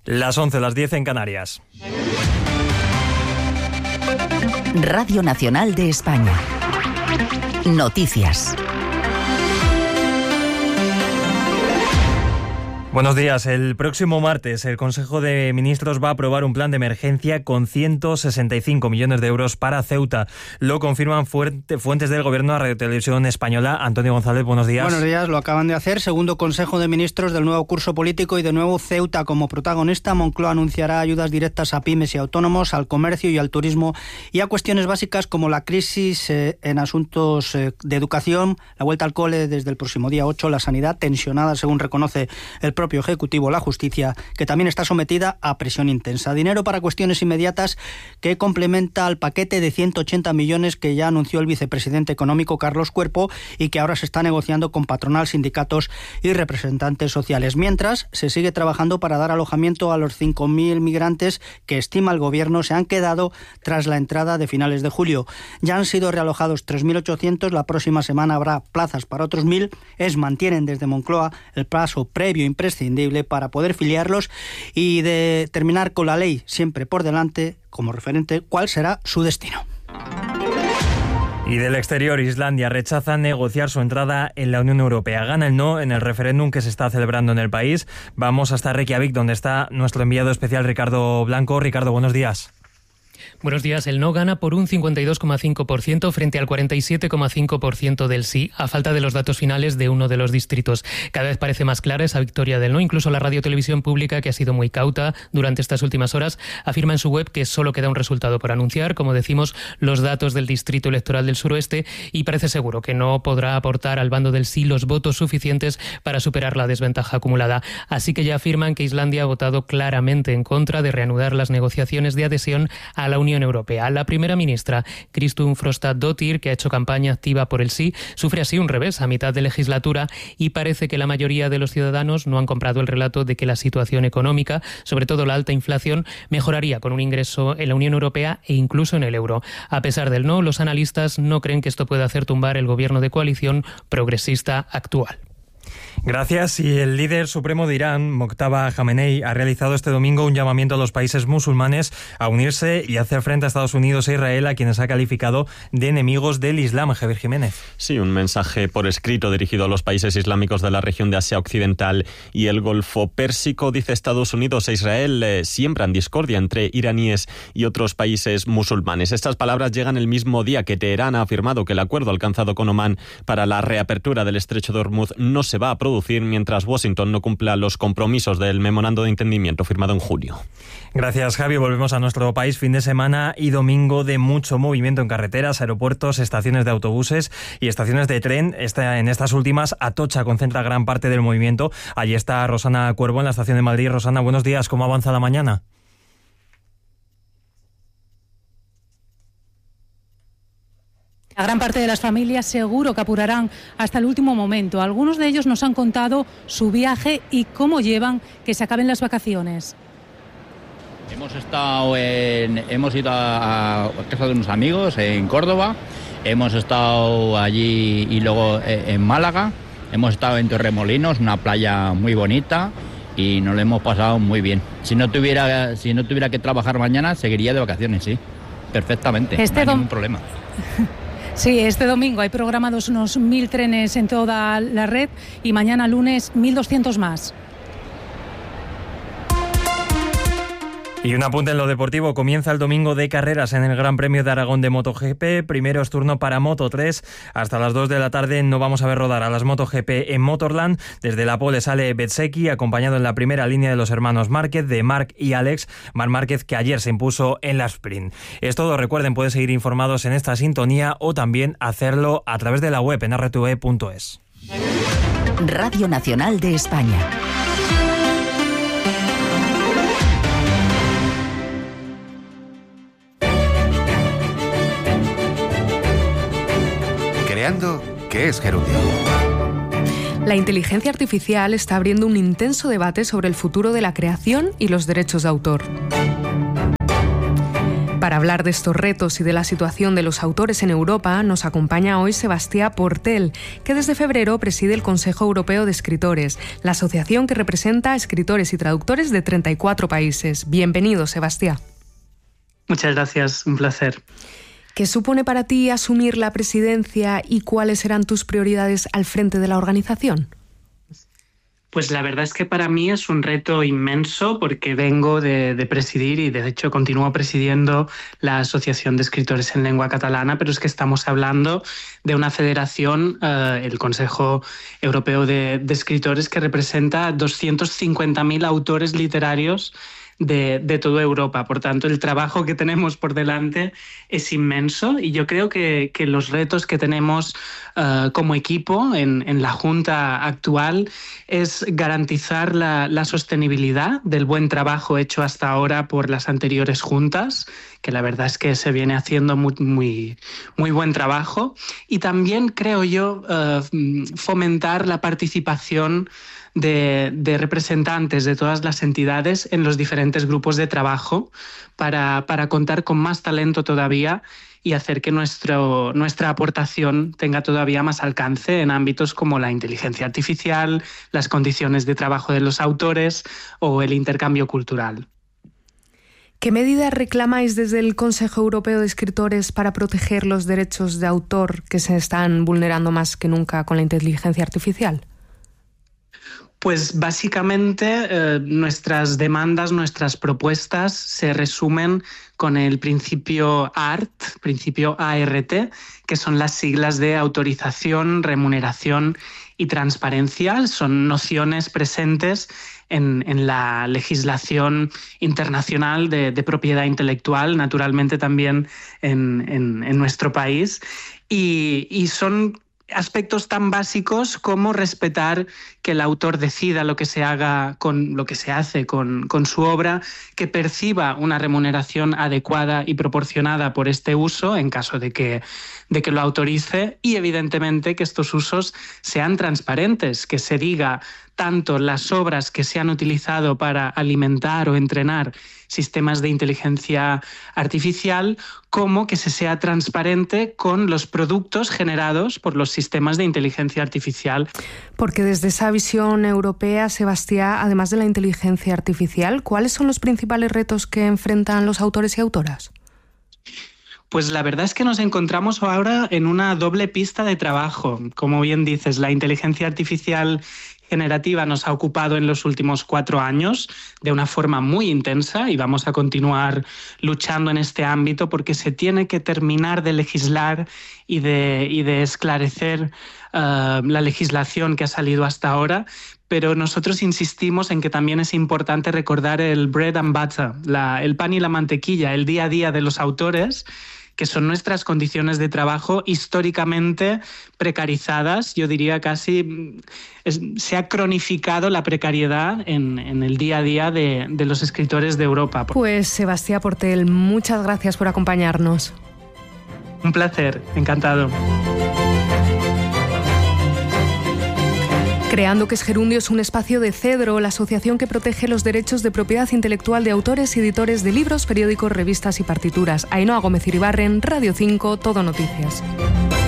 Las 11, las 10 en Canarias. Radio Nacional de España. Noticias. Buenos días. El próximo martes el Consejo de Ministros va a aprobar un plan de emergencia con 165 millones de euros para Ceuta. Lo confirman fuentes del Gobierno de Radio Televisión Española. Antonio González, buenos días. Buenos días, lo acaban de hacer. Segundo Consejo de Ministros del nuevo curso político y de nuevo Ceuta como protagonista. Moncloa anunciará ayudas directas a pymes y autónomos, al comercio y al turismo y a cuestiones básicas como la crisis en asuntos de educación, la vuelta al cole desde el próximo día 8, la sanidad tensionada, según reconoce el propio Ejecutivo, la justicia, que también está sometida a presión intensa. Dinero para cuestiones inmediatas que complementa al paquete de 180 millones que ya anunció el vicepresidente económico Carlos Cuerpo y que ahora se está negociando con patronal, sindicatos y representantes sociales. Mientras, se sigue trabajando para dar alojamiento a los 5.000 migrantes que estima el Gobierno se han quedado tras la entrada de finales de julio. Ya han sido realojados 3.800, la próxima semana habrá plazas para otros 1.000. Mantienen desde Moncloa el plazo previo imprescindible para poder filiarlos y de terminar con la ley siempre por delante como referente cuál será su destino. Y del exterior, Islandia rechaza negociar su entrada en la Unión Europea. Gana el no en el referéndum que se está celebrando en el país. Vamos hasta Reykjavik, donde está nuestro enviado especial Ricardo Blanco. Ricardo, buenos días. Buenos días. El no gana por un 52,5% frente al 47,5% del sí, a falta de los datos finales de uno de los distritos. Cada vez parece más clara esa victoria del no. Incluso la Radio Televisión Pública, que ha sido muy cauta durante estas últimas horas, afirma en su web que solo queda un resultado por anunciar, como decimos, los datos del distrito electoral del suroeste, y parece seguro que no podrá aportar al bando del sí los votos suficientes para superar la desventaja acumulada. Así que ya afirman que Islandia ha votado claramente en contra de reanudar las negociaciones de adhesión a la Unión Europea. La primera ministra, Kristrún Frostadóttir, que ha hecho campaña activa por el sí, sufre así un revés a mitad de legislatura y parece que la mayoría de los ciudadanos no han comprado el relato de que la situación económica, sobre todo la alta inflación, mejoraría con un ingreso en la Unión Europea e incluso en el euro. A pesar del no, los analistas no creen que esto pueda hacer tumbar el gobierno de coalición progresista actual. Gracias. Y el líder supremo de Irán, Mojtaba Khamenei, ha realizado este domingo un llamamiento a los países musulmanes a unirse y hacer frente a Estados Unidos e Israel, a quienes ha calificado de enemigos del Islam. Javier Jiménez. Sí, un mensaje por escrito dirigido a los países islámicos de la región de Asia Occidental y el Golfo Pérsico. Dice: Estados Unidos e Israel siembran discordia entre iraníes y otros países musulmanes. Estas palabras llegan el mismo día que Teherán ha afirmado que el acuerdo alcanzado con Omán para la reapertura del estrecho de Hormuz no se va a producir mientras Washington no cumpla los compromisos del memorando de entendimiento firmado en julio. Gracias, Javi. Volvemos a nuestro país. Fin de semana y domingo de mucho movimiento en carreteras, aeropuertos, estaciones de autobuses y estaciones de tren. En estas últimas, Atocha concentra gran parte del movimiento. Allí está Rosana Cuervo en la estación de Madrid. Rosana, buenos días. ¿Cómo avanza la mañana? La gran parte de las familias seguro que apurarán hasta el último momento. Algunos de ellos nos han contado su viaje y cómo llevan que se acaben las vacaciones. Hemos ido a casa de unos amigos en Córdoba, hemos estado allí y luego en Málaga, hemos estado en Torremolinos, una playa muy bonita, y nos lo hemos pasado muy bien. Si no tuviera que trabajar mañana, seguiría de vacaciones, sí, perfectamente, no hay ningún problema. Sí, este domingo hay programados unos 1.000 trenes en toda la red y mañana lunes 1.200 más. Y un apunte en lo deportivo. Comienza el domingo de carreras en el Gran Premio de Aragón de MotoGP. Primero es turno para Moto3. Hasta las 2 de la tarde no vamos a ver rodar a las MotoGP en Motorland. Desde la pole sale Bezzecchi, acompañado en la primera línea de los hermanos Márquez, de Marc y Alex. Marc Márquez, que ayer se impuso en la sprint. Es todo. Recuerden, pueden seguir informados en esta sintonía o también hacerlo a través de la web en rtve.es. Radio Nacional de España. ¿Qué es Gerundio? La inteligencia artificial está abriendo un intenso debate sobre el futuro de la creación y los derechos de autor. Para hablar de estos retos y de la situación de los autores en Europa, nos acompaña hoy Sebastià Portel, que desde febrero preside el Consejo Europeo de Escritores, la asociación que representa a escritores y traductores de 34 países. Bienvenido, Sebastià. Muchas gracias, un placer. ¿Qué supone para ti asumir la presidencia y cuáles serán tus prioridades al frente de la organización? Pues la verdad es que para mí es un reto inmenso porque vengo de presidir y de hecho continúo presidiendo la Asociación de Escritores en Lengua Catalana, pero es que estamos hablando de una federación, el Consejo Europeo de Escritores, que representa 250.000 autores literarios de toda Europa. Por tanto, el trabajo que tenemos por delante es inmenso y yo creo que los retos que tenemos como equipo en la Junta actual es garantizar la sostenibilidad del buen trabajo hecho hasta ahora por las anteriores juntas, que la verdad es que se viene haciendo muy buen trabajo, y también creo yo fomentar la participación de representantes de todas las entidades en los diferentes grupos de trabajo para contar con más talento todavía y hacer que nuestra aportación tenga todavía más alcance en ámbitos como la inteligencia artificial, las condiciones de trabajo de los autores o el intercambio cultural. ¿Qué medidas reclamáis desde el Consejo Europeo de Escritores para proteger los derechos de autor que se están vulnerando más que nunca con la inteligencia artificial? Pues básicamente nuestras demandas, nuestras propuestas se resumen con el principio ART, principio ART, que son las siglas de autorización, remuneración y transparencia. Son nociones presentes en la legislación internacional de propiedad intelectual, naturalmente también en nuestro país, y son aspectos tan básicos como respetar que el autor decida lo que se haga con lo que se hace con su obra, que perciba una remuneración adecuada y proporcionada por este uso en caso de que lo autorice, y evidentemente que estos usos sean transparentes, que se diga tanto las obras que se han utilizado para alimentar o entrenar sistemas de inteligencia artificial, como que se sea transparente con los productos generados por los sistemas de inteligencia artificial. Porque desde esa visión europea, Sebastià, además de la inteligencia artificial, ¿cuáles son los principales retos que enfrentan los autores y autoras? Pues la verdad es que nos encontramos ahora en una doble pista de trabajo. Como bien dices, la inteligencia artificial generativa nos ha ocupado en los últimos 4 años de una forma muy intensa y vamos a continuar luchando en este ámbito porque se tiene que terminar de legislar y de esclarecer la legislación que ha salido hasta ahora. Pero nosotros insistimos en que también es importante recordar el bread and butter, el pan y la mantequilla, el día a día de los autores, que son nuestras condiciones de trabajo históricamente precarizadas. Yo diría casi se ha cronificado la precariedad en el día a día de los escritores de Europa. Pues Sebastià Portel, muchas gracias por acompañarnos. Un placer, encantado. Creando que es Gerundio es un espacio de Cedro, la asociación que protege los derechos de propiedad intelectual de autores y editores de libros, periódicos, revistas y partituras. Ainhoa Gómez Iribarren, Radio 5, Todo Noticias.